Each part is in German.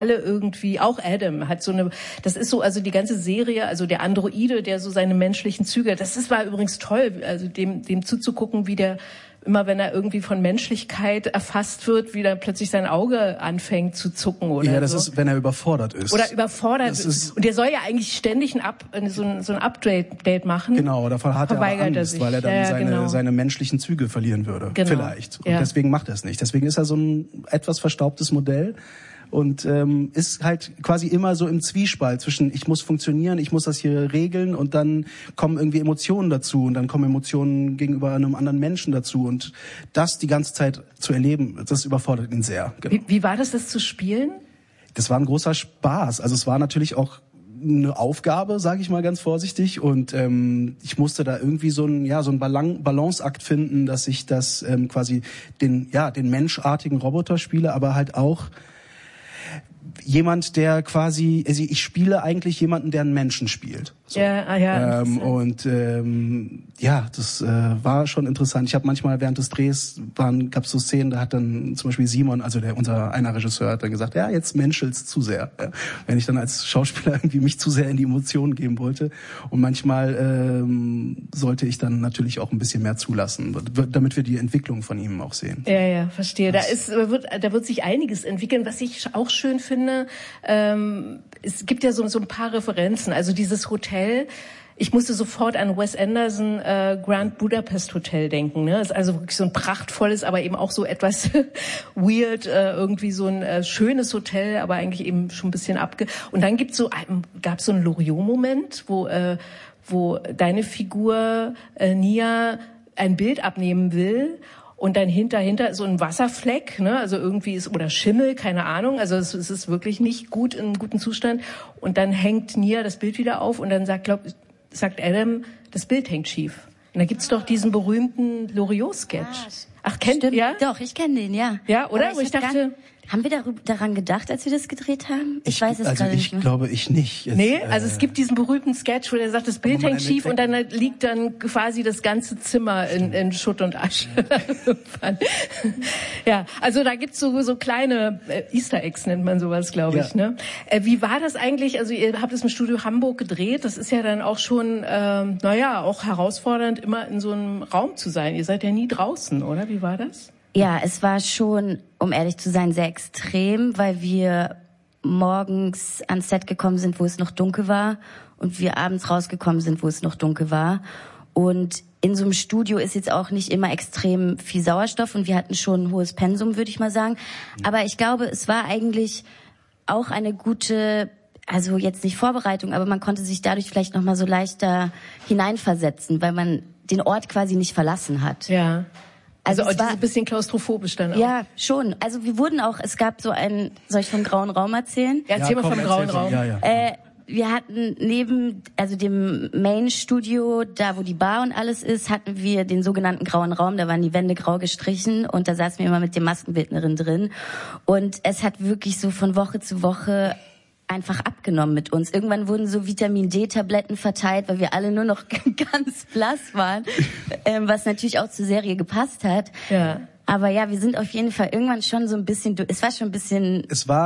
alle irgendwie, auch Adam hat so eine, das ist so, also die ganze Serie, also der Androide, der so seine menschlichen Züge, war übrigens toll, also dem zuzugucken, wie der immer, wenn er irgendwie von Menschlichkeit erfasst wird, wie dann plötzlich sein Auge anfängt zu zucken oder ja, das so. ist, wenn er überfordert ist. Oder überfordert ist. Und der soll ja eigentlich ständig so ein Update machen. Genau, davon hat er aber Angst, weil er dann seine menschlichen Züge verlieren würde. Genau. Vielleicht. Und deswegen macht er es nicht. Deswegen ist er so ein etwas verstaubtes Modell. Und ist halt quasi immer so im Zwiespalt zwischen ich muss funktionieren, ich muss das hier regeln und dann kommen irgendwie Emotionen dazu und dann kommen Emotionen gegenüber einem anderen Menschen dazu und das die ganze Zeit zu erleben, das überfordert ihn sehr. Genau. Wie war das zu spielen? Das war ein großer Spaß. Also es war natürlich auch eine Aufgabe, sage ich mal ganz vorsichtig und ich musste da irgendwie so einen Balanceakt finden, dass ich das quasi den menschartigen Roboter spiele, aber halt auch jemand, der quasi, also ich spiele eigentlich jemanden, der einen Menschen spielt. So. Ja. Das war schon interessant. Ich habe manchmal während des Drehs gab es so Szenen, da hat dann zum Beispiel Simon, also unser einer Regisseur, hat dann gesagt, ja, jetzt menschelt's zu sehr. Ja. Wenn ich dann als Schauspieler irgendwie mich zu sehr in die Emotionen geben wollte. Und manchmal sollte ich dann natürlich auch ein bisschen mehr zulassen, damit wir die Entwicklung von ihm auch sehen. Ja, verstehe. Da wird sich einiges entwickeln. Was ich auch schön finde, es gibt ja so ein paar Referenzen. Also dieses Hotel, ich musste sofort an Wes Anderson Grand Budapest Hotel denken. Ne? Ist also wirklich so ein prachtvolles, aber eben auch so etwas weird, irgendwie so ein schönes Hotel, aber eigentlich eben schon ein bisschen Und dann gab's so einen Loriot-Moment, wo deine Figur Nia ein Bild abnehmen will. Und dann hinter so ein Wasserfleck, ne, also irgendwie oder Schimmel, keine Ahnung, also es ist wirklich nicht gut, in guten Zustand. Und dann hängt Nia das Bild wieder auf und dann sagt Adam, das Bild hängt schief. Und da gibt's doch diesen berühmten Loriot-Sketch. Ach, kennt ihr? Ja? Doch, ich kenne den, ja. Ja, oder? Wo ich dachte, haben wir daran gedacht, als wir das gedreht haben? Ich weiß es gerade nicht mehr. Glaube ich nicht. Also es gibt diesen berühmten Sketch, wo der sagt, das Bild hängt schief und dann liegt dann quasi das ganze Zimmer in Schutt und Asche. Ja, also da gibt's so kleine Easter Eggs, nennt man sowas, glaube ich. Ne? Wie war das eigentlich? Also ihr habt es im Studio Hamburg gedreht. Das ist ja dann auch schon, auch herausfordernd, immer in so einem Raum zu sein. Ihr seid ja nie draußen, oder? Wie war das? Ja, es war schon, um ehrlich zu sein, sehr extrem, weil wir morgens ans Set gekommen sind, wo es noch dunkel war und wir abends rausgekommen sind, wo es noch dunkel war. Und in so einem Studio ist jetzt auch nicht immer extrem viel Sauerstoff und wir hatten schon ein hohes Pensum, würde ich mal sagen. Aber ich glaube, es war eigentlich auch eine gute, also jetzt nicht Vorbereitung, aber man konnte sich dadurch vielleicht noch mal so leichter hineinversetzen, weil man den Ort quasi nicht verlassen hat. Ja. Also es war ein bisschen klaustrophobisch dann auch. Ja, schon. Also wir wurden auch, es gab so soll ich vom Grauen Raum erzählen? Ja, erzähl mal vom Grauen Raum. Ja. Wir hatten neben, also dem Main-Studio, da wo die Bar und alles ist, hatten wir den sogenannten Grauen Raum, da waren die Wände grau gestrichen und da saßen wir immer mit der Maskenbildnerin drin. Und es hat wirklich so von Woche zu Woche einfach abgenommen mit uns. Irgendwann wurden so Vitamin-D-Tabletten verteilt, weil wir alle nur noch ganz blass waren, was natürlich auch zur Serie gepasst hat. Ja. Aber ja, wir sind auf jeden Fall irgendwann schon so ein bisschen, es war schon ein bisschen es war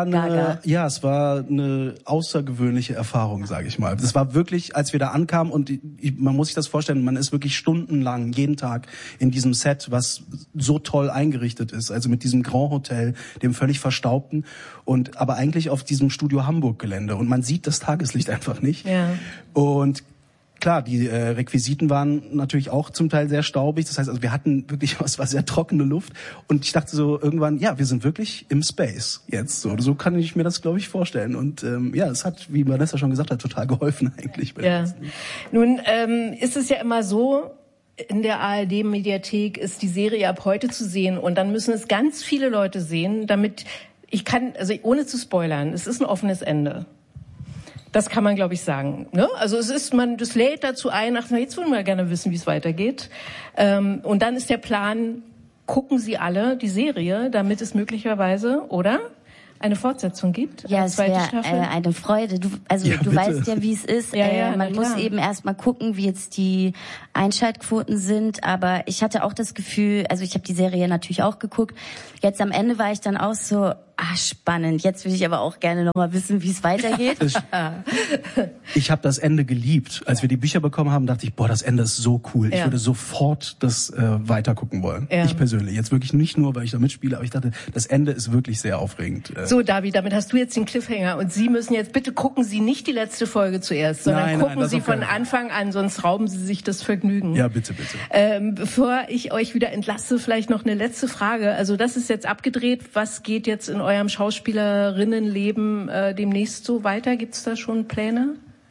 eine außergewöhnliche Erfahrung, sage ich mal. Das war wirklich, als wir da ankamen und man muss sich das vorstellen, man ist wirklich stundenlang, jeden Tag in diesem Set, was so toll eingerichtet ist, also mit diesem Grand Hotel, dem völlig verstaubten aber eigentlich auf diesem Studio Hamburg Gelände und man sieht das Tageslicht einfach nicht. Ja. Und klar, die Requisiten waren natürlich auch zum Teil sehr staubig. Das heißt, also wir hatten wirklich, es war sehr trockene Luft. Und ich dachte so irgendwann, ja, wir sind wirklich im Space jetzt. So kann ich mir das, glaube ich, vorstellen. Und es hat, wie Vanessa schon gesagt hat, total geholfen eigentlich. Ja. Nun ist es ja immer so, in der ARD-Mediathek ist die Serie ab heute zu sehen. Und dann müssen es ganz viele Leute sehen, damit ohne zu spoilern, es ist ein offenes Ende. Das kann man, glaube ich, sagen. Ne? Also das lädt dazu ein, jetzt wollen wir gerne wissen, wie es weitergeht. Und dann ist der Plan, gucken Sie alle die Serie, damit es möglicherweise, oder? Eine Fortsetzung gibt? Ja, es wäre eine Freude. Du weißt ja, wie es ist. Man muss eben erst mal gucken, wie jetzt die Einschaltquoten sind. Aber ich hatte auch das Gefühl, also ich habe die Serie natürlich auch geguckt. Jetzt am Ende war ich dann auch so, spannend. Jetzt würde ich aber auch gerne noch mal wissen, wie es weitergeht. Ich habe das Ende geliebt. Als wir die Bücher bekommen haben, dachte ich, das Ende ist so cool. Ich würde sofort das weitergucken wollen. Ja. Ich persönlich. Jetzt wirklich nicht nur, weil ich da mitspiele, aber ich dachte, das Ende ist wirklich sehr aufregend. So, David, damit hast du jetzt den Cliffhanger. Und Sie müssen jetzt, bitte gucken Sie nicht die letzte Folge zuerst, sondern gucken Sie von Anfang an, sonst rauben Sie sich das Vergnügen. Ja, bitte, bitte. Bevor ich euch wieder entlasse, vielleicht noch eine letzte Frage. Also das ist jetzt abgedreht. Was geht jetzt in eurem Schauspielerinnenleben demnächst so weiter? Gibt's da schon Pläne?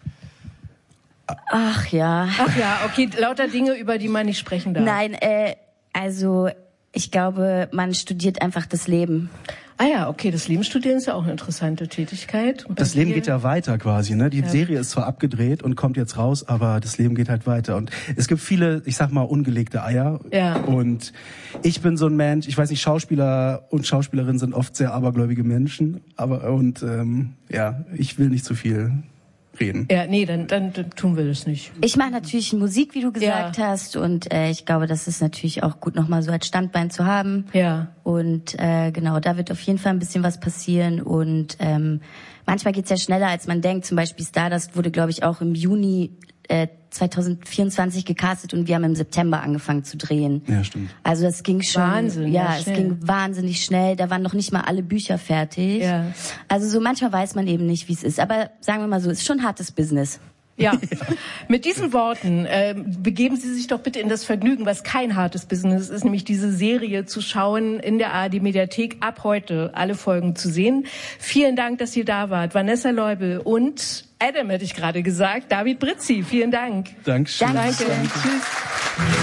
Ach ja, okay, lauter Dinge, über die man nicht sprechen darf. Nein, also ich glaube, man studiert einfach das Leben. Ah ja, okay, das Leben studieren ist ja auch eine interessante Tätigkeit. Das Leben geht ja weiter quasi, ne? Die Serie ist zwar abgedreht und kommt jetzt raus, aber das Leben geht halt weiter. Und es gibt viele, ich sag mal, ungelegte Eier. Ja. Und ich bin so ein Mensch, ich weiß nicht, Schauspieler und Schauspielerinnen sind oft sehr abergläubige Menschen, ich will nicht zu viel reden. Ja, nee, dann tun wir das nicht. Ich mache natürlich Musik, wie du gesagt hast, und ich glaube, das ist natürlich auch gut, nochmal so als Standbein zu haben. Ja. Und genau, da wird auf jeden Fall ein bisschen was passieren und manchmal geht's ja schneller, als man denkt. Zum Beispiel Stardust wurde, glaube ich, auch im Juni 2024 gecastet und wir haben im September angefangen zu drehen. Ja, stimmt. Also das ging schon. Wahnsinn. Ja, es ging wahnsinnig schnell. Da waren noch nicht mal alle Bücher fertig. Ja. Also so manchmal weiß man eben nicht, wie es ist. Aber sagen wir mal so, es ist schon hartes Business. Ja, mit diesen Worten begeben Sie sich doch bitte in das Vergnügen, was kein hartes Business ist, nämlich diese Serie zu schauen in der ARD-Mediathek, ab heute alle Folgen zu sehen. Vielen Dank, dass ihr da wart. Vanessa Leubel und Adam, hätte ich gerade gesagt, David Brizzi. Vielen Dank. Dankeschön. Danke. Tschüss.